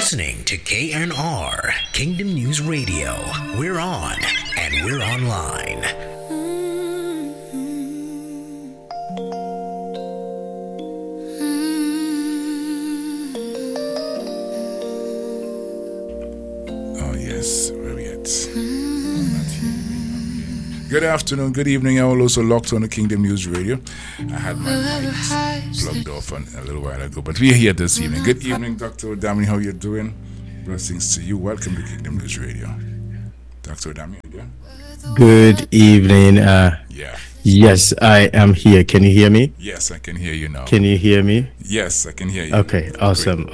listening to KNR, Kingdom News Radio. We're on and we're online. Oh, yes. Where we at? Good afternoon, good evening. I was also locked on the Kingdom News Radio. I had my mic plugged off a little while ago, but we're here this evening. Good evening, Dr. Odami. How you doing? Blessings to you. Welcome to Kingdom News Radio. Dr. Odami, yeah? Good evening. Yeah. Yes, I am here. Can you hear me? Yes, I can hear you now. Can you hear me? Yes, I can hear you. Okay, awesome.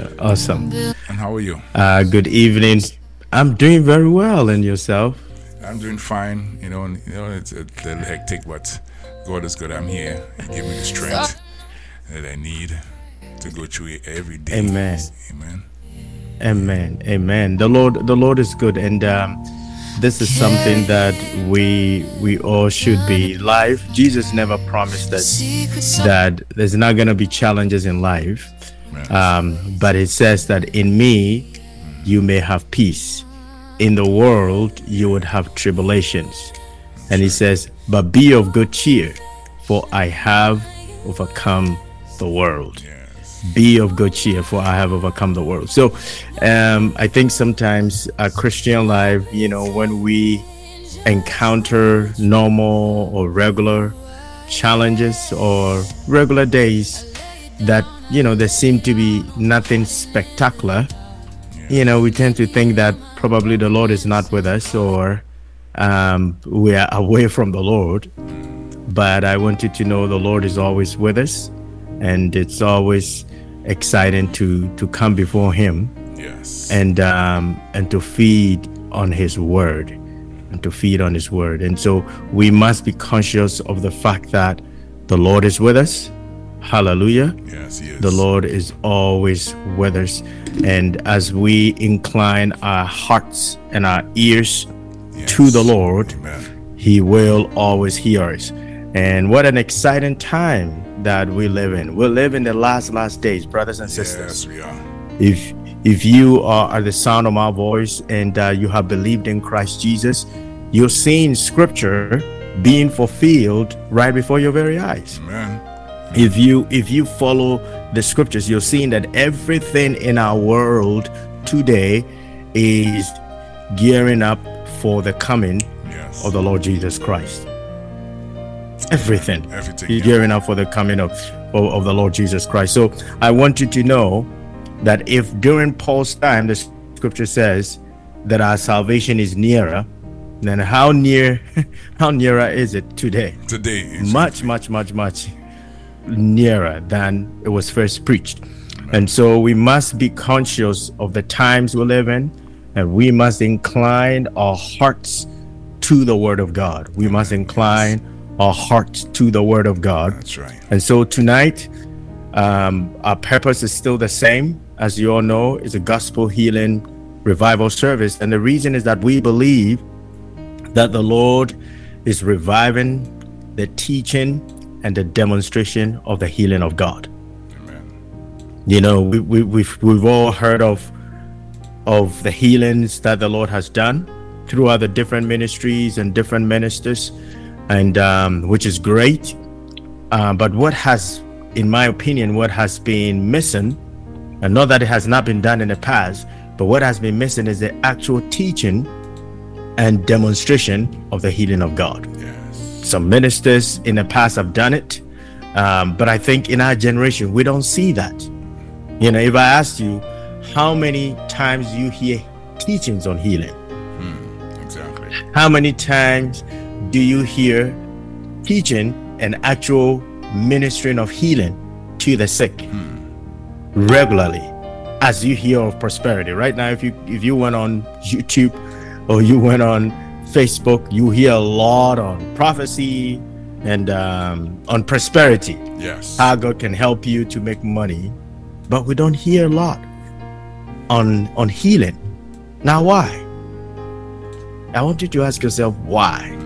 And how are you? Good evening. I'm doing very well, and yourself? I'm doing fine. It's a little hectic, but God is good. I'm here. He gave me the strength that I need to go through it every day. Amen. Amen. Amen. The Lord is good, and this is something that we all should be. Life. Jesus never promised us that there's not going to be challenges in life, but it says that in me you may have peace. In the world you would have tribulations, and he says, but be of good cheer, for I have overcome the world. Be of good cheer, for I have overcome the world. So I think sometimes a Christian life, when we encounter normal or regular challenges or regular days that there seem to be nothing spectacular, we tend to think that probably the Lord is not with us, or we are away from the Lord. But I want you to know the Lord is always with us, and it's always exciting to come before Him, and to feed on His word, and so we must be conscious of the fact that the Lord is with us. Hallelujah. Yes, He is. The Lord is always with us. And as we incline our hearts and our ears to the Lord, Amen, He will always hear us. And what an exciting time that we live in. We live in the last days, brothers and sisters. Yes, we are. If you are at the sound of my voice and you have believed in Christ Jesus, you're seeing Scripture being fulfilled right before your very eyes. Amen. If you follow the Scriptures, you're seeing that everything in our world today is gearing up for the coming of the Lord Jesus Christ. Everything is gearing up for the coming of the Lord Jesus Christ. So I want you to know that if during Paul's time the Scripture says that our salvation is nearer, then how nearer is it today? Today, exactly. Much nearer than it was first preached. And so we must be conscious of the times we live in, and we must incline our hearts to the Word of God. We must incline our hearts to the Word of God. That's right. And so tonight, our purpose is still the same. As you all know, it's a gospel healing revival service. And the reason is that we believe that the Lord is reviving the teaching and the demonstration of the healing of God. Amen. We've all heard of the healings that the Lord has done throughout the different ministries and different ministers, and which is great. But what has, in my opinion, what has been missing, and not that it has not been done in the past, but what has been missing is the actual teaching and demonstration of the healing of God. Some ministers in the past have done it, but I think in our generation we don't see that. If I asked you how many times you hear teachings on healing, exactly. How many times do you hear teaching and actual ministering of healing to the sick regularly, as you hear of prosperity? Right now, if you went on YouTube or you went on Facebook, you hear a lot on prophecy and on prosperity. Yes. How God can help you to make money, but we don't hear a lot on healing. Now, why? I want you to ask yourself why.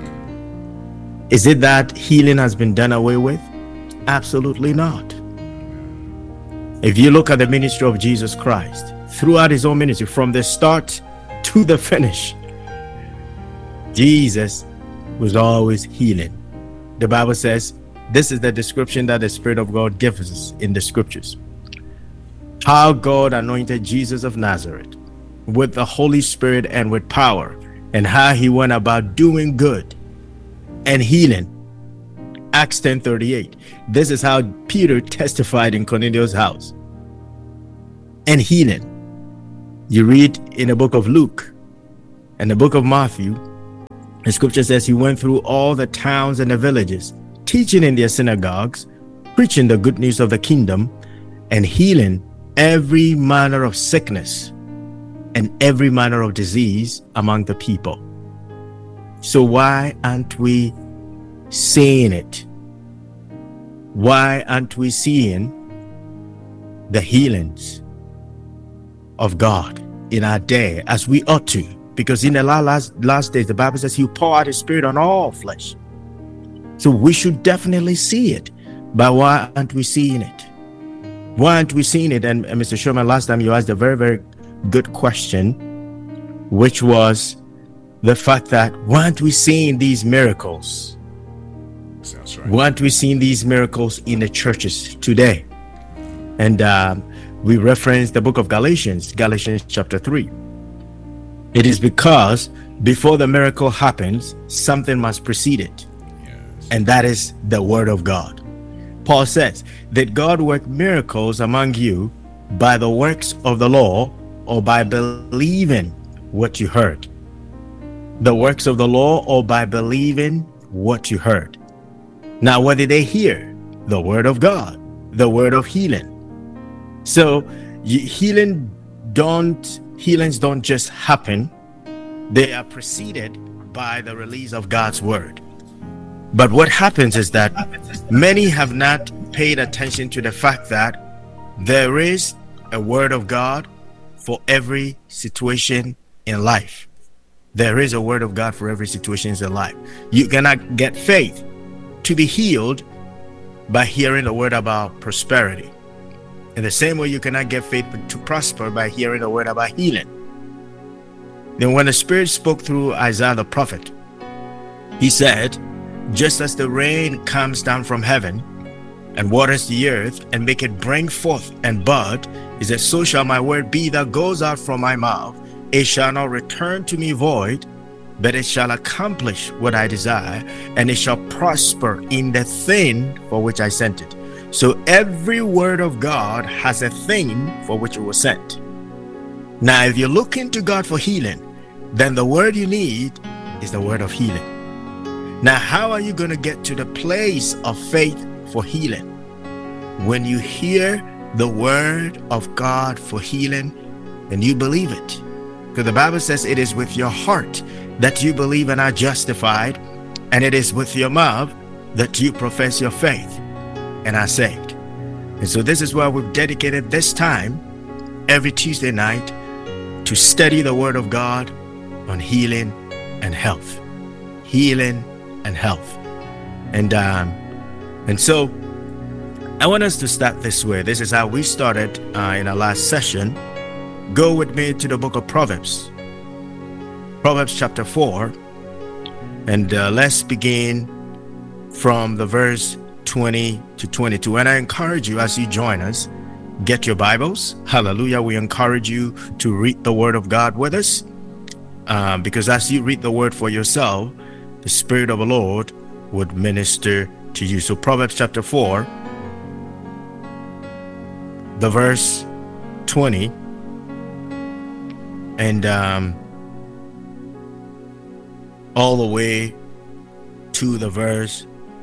Is it that healing has been done away with? Absolutely not. If you look at the ministry of Jesus Christ, throughout his own ministry, from the start to the finish, Jesus was always healing. The Bible says this is the description that the Spirit of God gives us in the scriptures. How God anointed Jesus of Nazareth with the Holy Spirit and with power, and how he went about doing good and healing. Acts 10:38. This is how Peter testified in Cornelius' house. And healing. You read in the book of Luke and the book of Matthew, the scripture says he went through all the towns and the villages, teaching in their synagogues, preaching the good news of the kingdom, and healing every manner of sickness and every manner of disease among the people. So why aren't we seeing it? Why aren't we seeing the healings of God in our day as we ought to? Because in the last days, the Bible says he'll pour out his Spirit on all flesh. So we should definitely see it. But why aren't we seeing it? Why aren't we seeing it? And Mr. Sherman, last time you asked a very, very good question, which was the fact that why aren't we seeing these miracles? That's right. Why aren't we seeing these miracles in the churches today? And we reference the book of Galatians chapter 3. It is because before the miracle happens, something must precede it. Yes. And that is the word of God. Paul says that God worked miracles among you by the works of the law or by believing what you heard. The works of the law or by believing what you heard. Now, what did they hear? The word of God, the word of healing. So healings don't just happen. They are preceded by the release of God's word. But what happens is that many have not paid attention to the fact that there is a word of God for every situation in life. There is a word of God for every situation in life. You cannot get faith to be healed by hearing a word about prosperity. In the same way, you cannot get faith to prosper by hearing a word about healing. Then when the Spirit spoke through Isaiah the prophet, he said, just as the rain comes down from heaven and waters the earth and make it bring forth and bud, he said, so shall my word be that goes out from my mouth. It shall not return to me void, but it shall accomplish what I desire, and it shall prosper in the thing for which I sent it. So every word of God has a thing for which it was sent. Now, if you're looking to God for healing, then the word you need is the word of healing. Now, how are you going to get to the place of faith for healing? When you hear the word of God for healing, then you believe it. Because the Bible says it is with your heart that you believe and are justified, and it is with your mouth that you profess your faith and are saved. And so this is why we've dedicated this time every Tuesday night to study the word of God on healing and health. Healing and health. And so I want us to start this way. This is how we started in our last session. Go with me to the book of Proverbs. Proverbs chapter 4. And let's begin from the verse 20 to 22. And I encourage you, as you join us, get your Bibles. Hallelujah. We encourage you to read the word of God with us. Because as you read the word for yourself, the Spirit of the Lord would minister to you. So Proverbs chapter 4, the verse 20, and all the way to the verse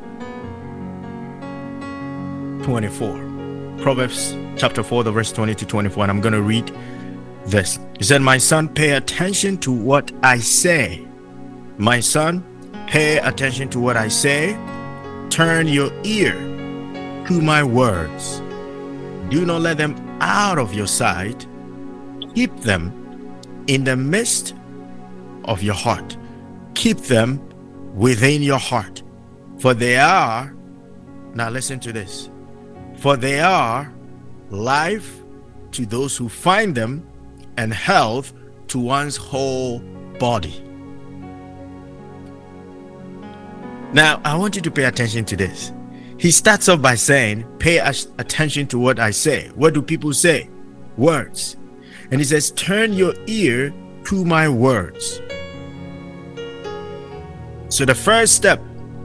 24. Proverbs chapter 4, the verse 20 to 24. And I'm going to read this. He said, my son, pay attention to what I say. My son, pay attention to what I say. Turn your ear to my words. Do not let them out of your sight. Keep them in the midst of your heart. Keep them within your heart. For they are, now listen to this, for they are life to those who find them, and health to one's whole body. Now, I want you to pay attention to this. He starts off by saying, pay attention to what I say. What do people say? Words. And he says, turn your ear to my words. So the first step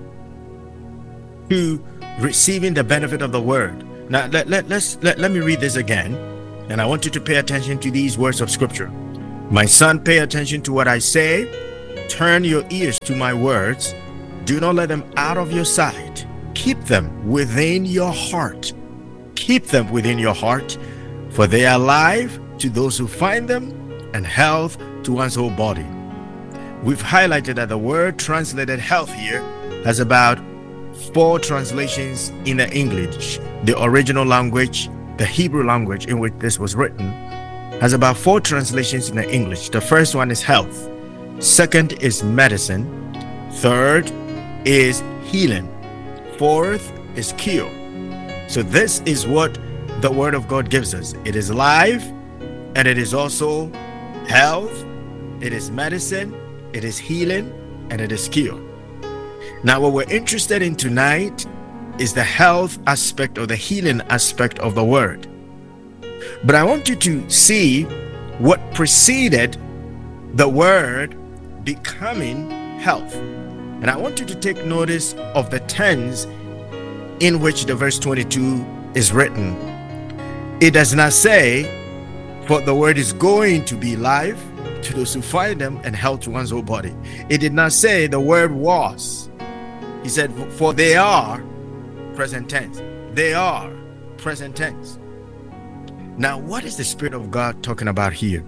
to receiving the benefit of the word. Now, let me read this again. And I want you to pay attention to these words of scripture. My son, pay attention to what I say. Turn your ears to my words. Do not let them out of your sight. Keep them within your heart. Keep them within your heart, for they are life to those who find them and health to one's whole body. We've highlighted that the word translated health here has about 4 translations in the English. The original language, the Hebrew language in which this was written, has about 4 translations in the English. The first one is health. Second is medicine. Third is healing. Fourth is cure. So this is what the word of God gives us. It is life, and it is also health. It is medicine, it is healing, and it is cure. Now, what we're interested in tonight is the health aspect or the healing aspect of the word. But I want you to see what preceded the word becoming health. And I want you to take notice of the tense in which the verse 22 is written. It does not say, for the word is going to be life to those who find them and health to one's whole body. It did not say the word was. He said, for they are, present tense. They are, present tense. Now, what is the Spirit of God talking about here?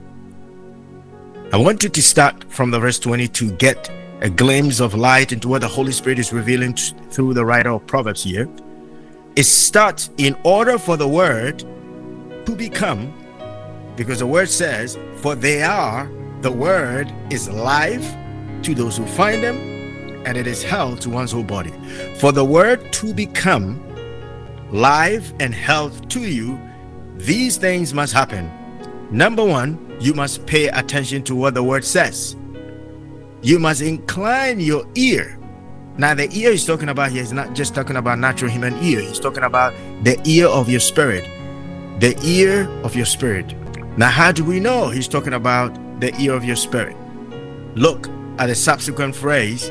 I want you to start from the verse 20 to get a glimpse of light into what the Holy Spirit is revealing through the writer of Proverbs here. It starts in order for the word to become, because the word says, for they are, the word is life to those who find them, and it is health to one's whole body. For the word to become life and health to you, these things must happen. Number one, you must pay attention to what the word says. You must incline your ear. Now, the ear he's talking about here is not just talking about natural human ear. He's talking about the ear of your spirit. The ear of your spirit. Now, how do we know he's talking about the ear of your spirit? Look at the subsequent phrase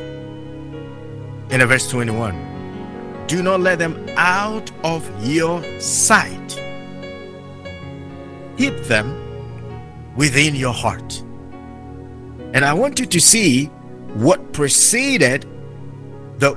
in verse 21. Do not let them out of your sight. Keep them within your heart. And I want you to see what preceded the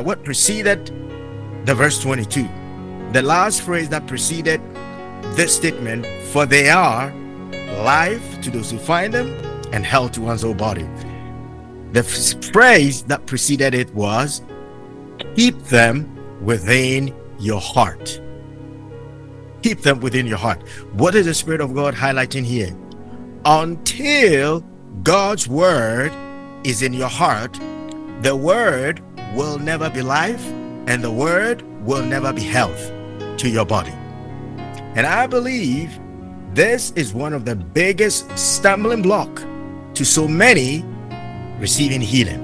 verse 22. The last phrase that preceded this statement, for they are life to those who find them and health to one's whole body. The phrase that preceded it was, keep them within your heart. Keep them within your heart. What is the Spirit of God highlighting here? Until God's word is in your heart, the word will never be life, and the word will never be health to your body. And I believe this is one of the biggest stumbling block to so many receiving healing.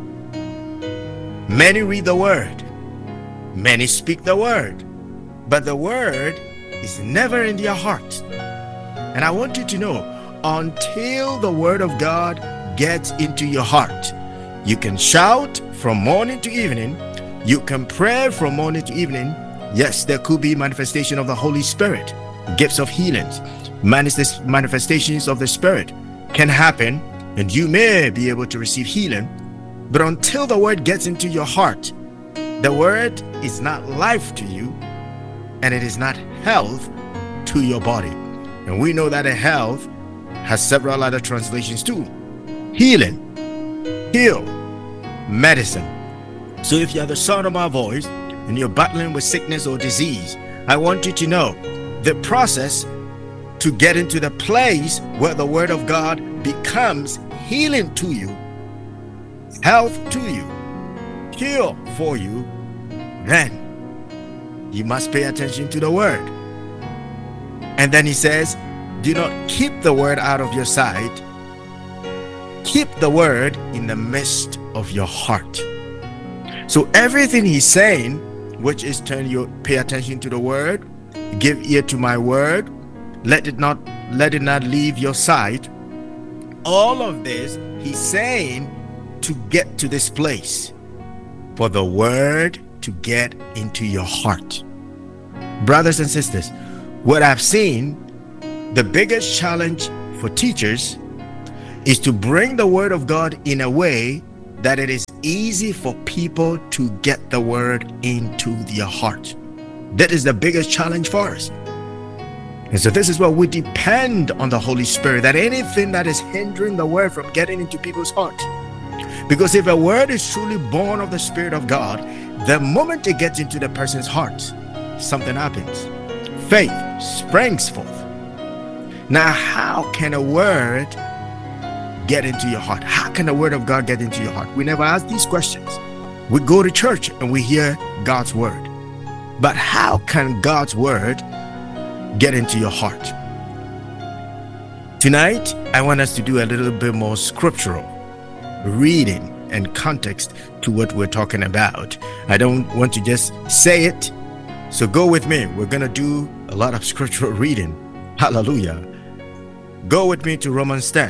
Many read the word, many speak the word, but the word is never in their heart. And I want you to know, until the word of God gets into your heart, you can shout from morning to evening, you can pray from morning to evening. Yes, there could be manifestation of the Holy Spirit, gifts of healings, manifestations of the Spirit can happen, and you may be able to receive healing. But until the word gets into your heart, the word is not life to you, and it is not health to your body. And we know that a health has several other translations too. Healing, heal, medicine. So if you are the sound of my voice and you're battling with sickness or disease, I want you to know the process to get into the place where the word of God becomes healing to you, health to you, cure for you. Then you must pay attention to the word. And then he says, do not keep the word out of your sight. Keep the word in the midst of your heart. So everything he's saying, which is pay attention to the word, give ear to my word, let it not leave your sight. All of this he's saying to get to this place, for the word to get into your heart. Brothers and sisters, what I've seen, the biggest challenge for teachers is to bring the word of God in a way that it is easy for people to get the word into their heart. That is the biggest challenge for us. And so this is where we depend on the Holy Spirit, that anything that is hindering the word from getting into people's heart. Because if a word is truly born of the Spirit of God, the moment it gets into the person's heart, something happens. Faith springs forth. Now, how can a word get into your heart? How can the word of God get into your heart? We never ask these questions. We go to church and we hear God's word. But how can God's word get into your heart? Tonight, I want us to do a little bit more scriptural reading and context to what we're talking about. I don't want to just say it. So go with me. We're going to do a lot of scriptural reading. Hallelujah. Go with me to Romans 10.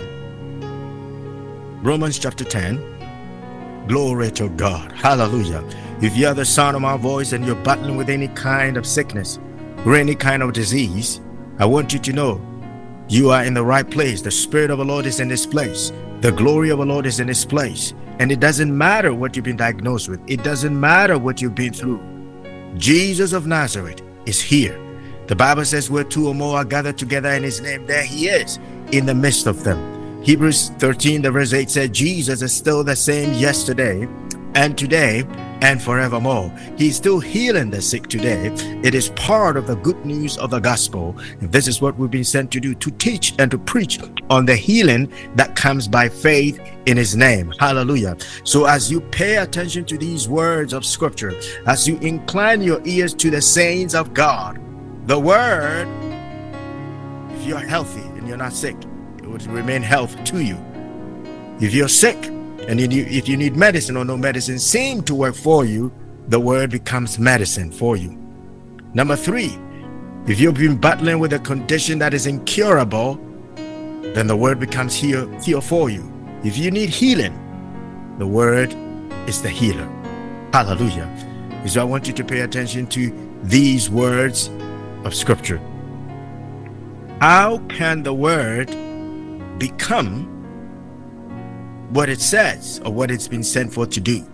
Romans chapter 10. Glory to God. Hallelujah. If you are the sound of my voice and you're battling with any kind of sickness or any kind of disease, I want you to know you are in the right place. The Spirit of the Lord is in this place. The glory of the Lord is in this place. And it doesn't matter what you've been diagnosed with. It doesn't matter what you've been through. Jesus of Nazareth is here. The Bible says where two or more are gathered together in his name, there he is in the midst of them. Hebrews 13, the verse 8 said, Jesus is still the same yesterday and today and forevermore. He's still healing the sick today. It is part of the good news of the gospel. And this is what we've been sent to do, to teach and to preach on the healing that comes by faith in his name. Hallelujah. So as you pay attention to these words of scripture, as you incline your ears to the sayings of God, the word, if you're healthy and you're not sick, it would remain health to you. If you're sick and if you need medicine or no medicine seem to work for you, the word becomes medicine for you. Number 3, if you've been battling with a condition that is incurable, then the word becomes here for you. If you need healing, the word is the healer. Hallelujah. So I want you to pay attention to these words of scripture. How can the word become what it says or what it's been sent for to do?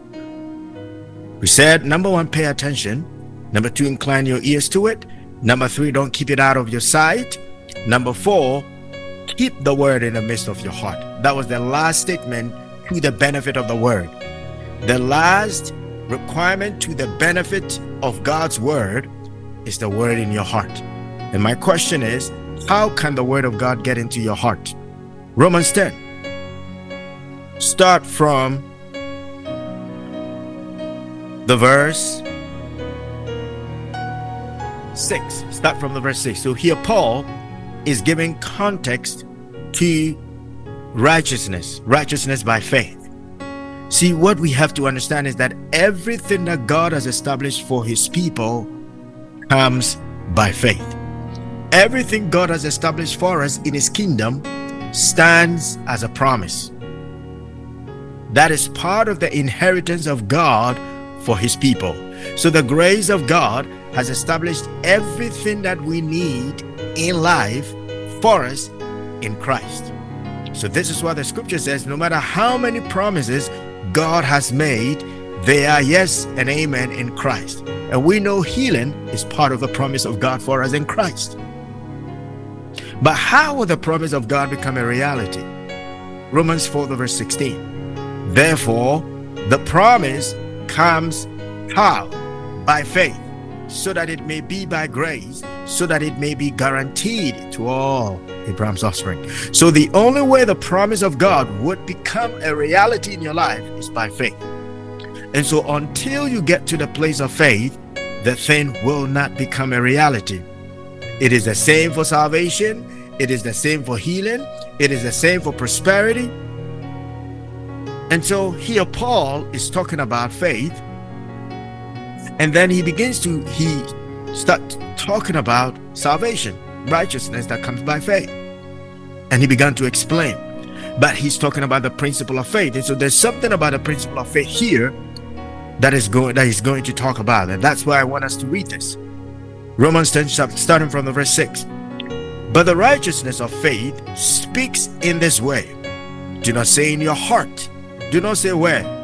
We said, number 1, pay attention. Number 2, incline your ears to it. Number 3, don't keep it out of your sight. Number 4, keep the word in the midst of your heart. That was the last statement to the benefit of the word. The last requirement to the benefit of God's word is the word in your heart. And my question is, how can the word of God get into your heart? Romans 10. Start from the verse 6. Start from the verse 6. So here Paul is giving context to righteousness by faith. See, what we have to understand is that everything that God has established for his people comes by faith. Everything God has established for us in his kingdom stands as a promise. That is part of the inheritance of God for his people. So the grace of God has established everything that we need in life for us in Christ. So this is what the scripture says, no matter how many promises God has made, they are yes and amen in Christ. And we know healing is part of the promise of God for us in Christ. But how will the promise of God become a reality? Romans 4, the verse 16. Therefore, the promise comes how? By faith, so that it may be by grace, so that it may be guaranteed to all Abraham's offspring. So the only way the promise of God would become a reality in your life is by faith. And so until you get to the place of faith, the thing will not become a reality. It is the same for salvation. It is the same for healing. It is the same for prosperity. And so here Paul is talking about faith. And then he starts talking about salvation, righteousness that comes by faith. And he began to explain. But he's talking about the principle of faith. And so there's something about the principle of faith here that he's going to talk about. And that's why I want us to read this. Romans 10, starting from the verse 6. But the righteousness of faith speaks in this way. Do not say in your heart. Do not say where?